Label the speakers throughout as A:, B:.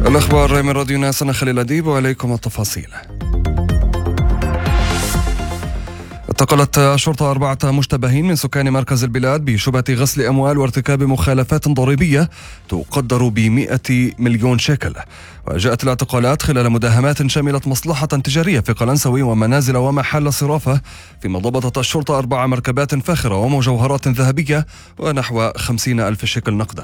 A: الأخبار من راديو ناس، أنا خليل أديب وعليكم التفاصيل. اعتقلت الشرطة 4 مشتبهين من سكان مركز البلاد بشبهة غسل أموال وارتكاب مخالفات ضريبية تقدر ب100 مليون شيكل. وجاءت الاعتقالات خلال مداهمات شملت مصلحة تجارية في قلنسوي ومنازل ومحل صرافة، فيما ضبطت الشرطة 4 مركبات فاخرة ومجوهرات ذهبية ونحو 50,000 شيكل نقدا.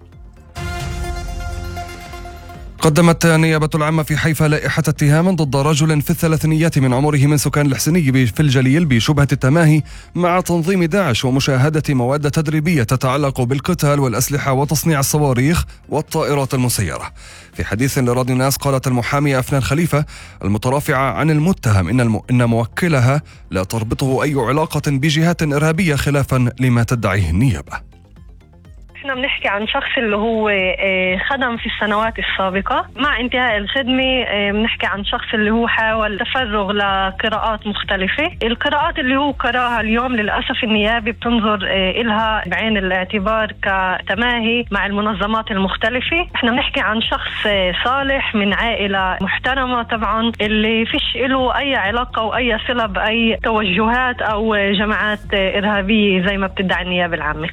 A: قدمت النيابة العامة في حيفا لائحة اتهام ضد رجل في الثلاثينيات من عمره من سكان الحسيني في الجليل بشبهة التماهي مع تنظيم داعش ومشاهدة مواد تدريبية تتعلق بالقتال والأسلحة وتصنيع الصواريخ والطائرات المسيرة. في حديث لراديو ناس قالت المحامية أفنان خليفة المترافعة عن المتهم إن موكلها لا تربطه أي علاقة بجهات إرهابية خلافا لما تدعيه النيابة.
B: احنا بنحكي عن شخص اللي هو خدم في السنوات السابقة. مع انتهاء الخدمة بنحكي عن شخص اللي هو حاول تفرغ لقراءات مختلفة. القراءات اللي هو قراها اليوم للأسف النيابة بتنظر إلها بعين الاعتبار كتماهي مع المنظمات المختلفة. احنا بنحكي عن شخص صالح من عائلة محترمة طبعا، اللي فيش له أي علاقة وأي صلة بأي توجهات أو جماعات إرهابية زي ما بتدعي النيابة العامة.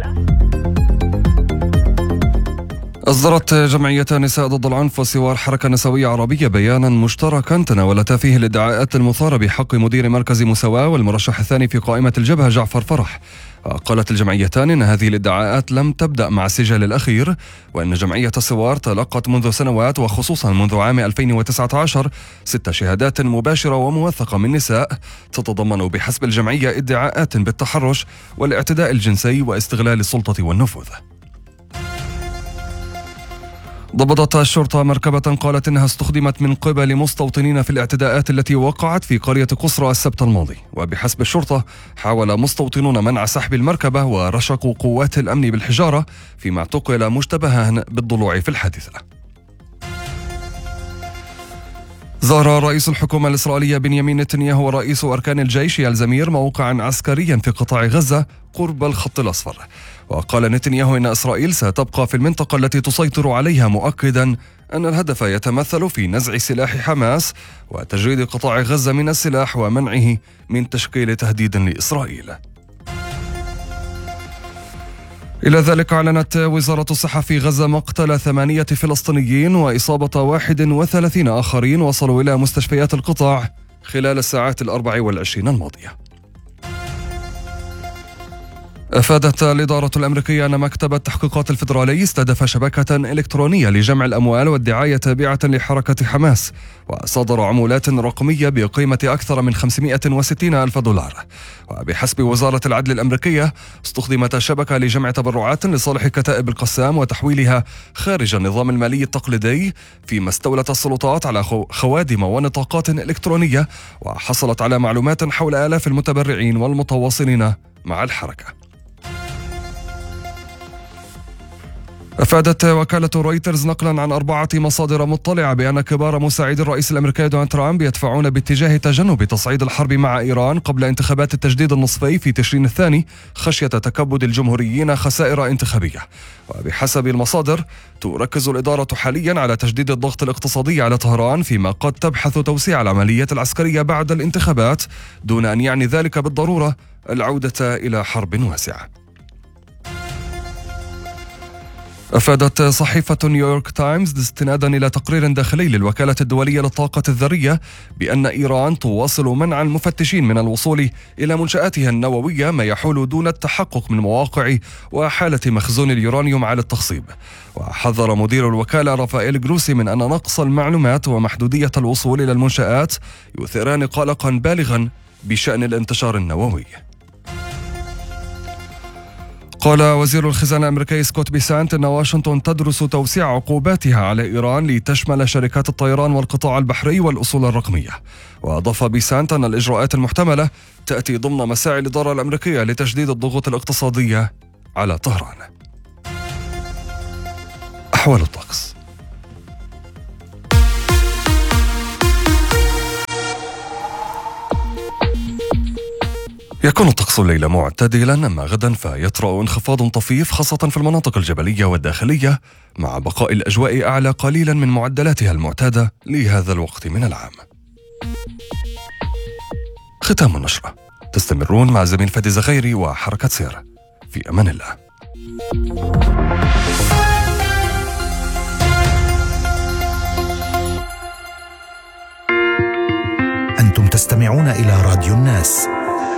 A: أصدرت جمعية نساء ضد العنف وسوار حركة نسوية عربية بيانا مشتركا تناولتا فيه الادعاءات المثارة بحق مدير مركز مساواة والمرشح الثاني في قائمة الجبهة جعفر فرح. قالت الجمعيتان إن هذه الادعاءات لم تبدأ مع السجال الأخير، وأن جمعية السوار تلقت منذ سنوات وخصوصا منذ عام 2019 6 شهادات مباشرة وموثقة من نساء تتضمن بحسب الجمعية ادعاءات بالتحرش والاعتداء الجنسي واستغلال السلطة والنفوذ. ضبطت الشرطة مركبة قالت إنها استخدمت من قبل مستوطنين في الاعتداءات التي وقعت في قرية قصرى السبت الماضي. وبحسب الشرطة حاول مستوطنون منع سحب المركبة ورشقوا قوات الأمن بالحجارة، فيما اعتقل مشتبهان بالضلوع في الحادثة. زار رئيس الحكومة الإسرائيلية بنيامين نتنياهو ورئيس أركان الجيش يال زمير موقعا عسكريا في قطاع غزة قرب الخط الأصفر. وقال نتنياهو إن إسرائيل ستبقى في المنطقة التي تسيطر عليها، مؤكدا أن الهدف يتمثل في نزع سلاح حماس وتجريد قطاع غزة من السلاح ومنعه من تشكيل تهديد لإسرائيل. إلى ذلك أعلنت وزارة الصحة في غزة مقتل 8 فلسطينيين وإصابة 31 آخرين وصلوا إلى مستشفيات القطاع خلال الساعات 24 الماضية. أفادت الإدارة الأمريكية أن مكتب التحقيقات الفيدرالي استهدف شبكة إلكترونية لجمع الأموال والدعاية تابعة لحركة حماس، وصادر عمولات رقمية بقيمة أكثر من 560,000 دولار. وبحسب وزارة العدل الأمريكية استخدمت الشبكة لجمع تبرعات لصالح كتائب القسام وتحويلها خارج النظام المالي التقليدي، فيما استولت السلطات على خوادم ونطاقات إلكترونية وحصلت على معلومات حول آلاف المتبرعين والمتواصلين مع الحركة. أفادت وكالة رويترز نقلا عن 4 مصادر مطلعة بأن كبار مساعدي الرئيس الأمريكي دونالد ترامب يدفعون باتجاه تجنب تصعيد الحرب مع إيران قبل انتخابات التجديد النصفي في تشرين الثاني، خشية تكبد الجمهوريين خسائر انتخابية. وبحسب المصادر تركز الإدارة حاليا على تجديد الضغط الاقتصادي على طهران، فيما قد تبحث توسيع العمليات العسكرية بعد الانتخابات، دون أن يعني ذلك بالضرورة العودة إلى حرب واسعة. أفادت صحيفة نيويورك تايمز استنادا إلى تقرير داخلي للوكالة الدولية للطاقة الذرية بأن إيران تواصل منع المفتشين من الوصول إلى منشآتها النووية، ما يحول دون التحقق من مواقع وحالة مخزون اليورانيوم على التخصيب. وحذر مدير الوكالة رافائيل جروسي من أن نقص المعلومات ومحدودية الوصول إلى المنشآت يثيران قلقا بالغا بشأن الانتشار النووي. قال وزير الخزانة الأمريكي سكوت بيسانت أن واشنطن تدرس توسيع عقوباتها على إيران لتشمل شركات الطيران والقطاع البحري والأصول الرقمية. وأضاف بيسانت أن الإجراءات المحتملة تأتي ضمن مساعي الإدارة الأمريكية لتجديد الضغوط الاقتصادية على طهران. أحوال الطقس. يكون الطقس الليلة معتدلا، أما غدا فيطرأ انخفاض طفيف خاصة في المناطق الجبلية والداخلية، مع بقاء الأجواء أعلى قليلا من معدلاتها المعتادة لهذا الوقت من العام. ختام النشرة. تستمرون مع زميل فادي زغيري وحركة سير. في أمان الله.
C: أنتم تستمعون إلى راديو الناس.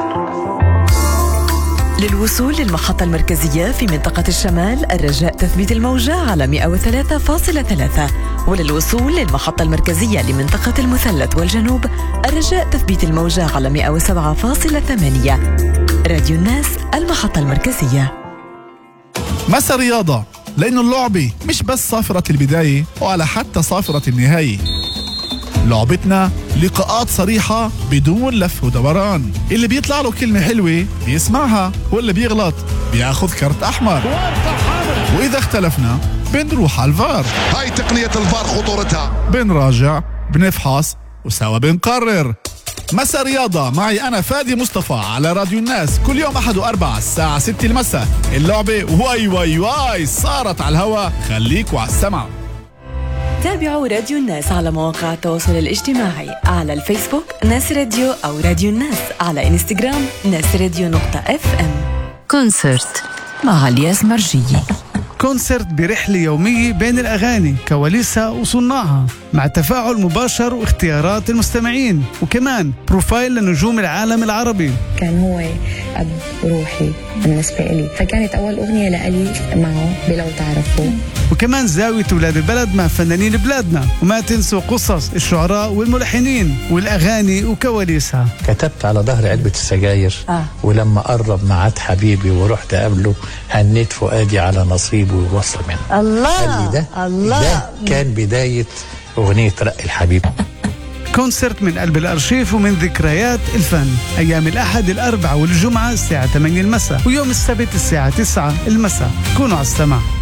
D: للوصول للمحطة المركزية في منطقة الشمال الرجاء تثبيت الموجة على 103.3، وللوصول للمحطة المركزية لمنطقة المثلث والجنوب الرجاء تثبيت الموجة على 107.8. راديو الناس، المحطة المركزية.
E: مسا رياضة، لأنه اللعبة مش بس صافرة البداية ولا حتى صافرة النهاية. لعبتنا لقاءات صريحة بدون لف ودوران. اللي بيطلع له كلمة حلوة بيسمعها، واللي بيغلط بياخذ كرت أحمر. وإذا اختلفنا بنروح على الفار.
F: هاي تقنية الفار خطورتها.
E: بنراجع، بنفحص، وسوا بنقرر. مسا رياضة معي أنا فادي مصطفى على راديو الناس كل يوم أحد وأربعة الساعة 6 المساء. اللعبة واي واي واي صارت على الهواء، خليكوا على السمع.
D: تابعوا راديو الناس على مواقع التواصل الاجتماعي، على الفيسبوك ناس راديو، أو راديو الناس على إنستغرام nasradio.fm. كونسرت مع الياس مرجية.
G: كونسرت برحلة يومية بين الأغاني، كواليسها وصناعها، مع تفاعل مباشر واختيارات المستمعين، وكمان بروفايل لنجوم العالم العربي.
H: كان هو أب روحي بالنسبة لي، فكانت أول أغنية لألي معه بلو تعرفوا.
G: وكمان زاوية ولاد البلد مع فنانين بلادنا، وما تنسوا قصص الشعراء والملحنين والأغاني وكواليسها.
I: كتبت على ظهر علبة السجاير ولما قرب معاد حبيبي ورحت قبله هنيت فؤادي على نصيبه ووصل منه.
H: الله
I: ده كان بداية أغنية رق الحبيب.
G: كونسرت من قلب الأرشيف ومن ذكريات الفن، أيام الأحد، الأربعاء والجمعة الساعة 8 المساء، ويوم السبت الساعة 9 المساء. كونوا على السمع.